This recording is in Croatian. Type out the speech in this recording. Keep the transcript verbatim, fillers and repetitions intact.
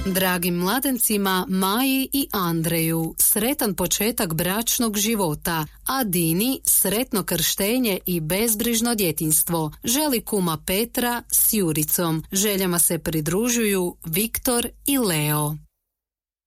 Dragim mladencima Maji i Andreju sretan početak bračnog života, a Dini sretno krštenje i bezbrižno djetinjstvo. Želi kuma Petra s Juricom. Željama se pridružuju Viktor i Leo.